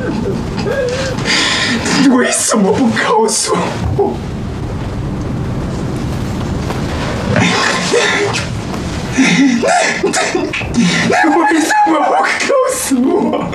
你为什么不告诉我？你为什么不告诉我？